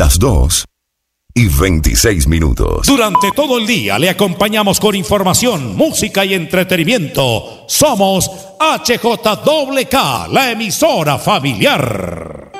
las 2:26. Durante todo el día le acompañamos con información, música y entretenimiento. Somos HJWK, la emisora familiar.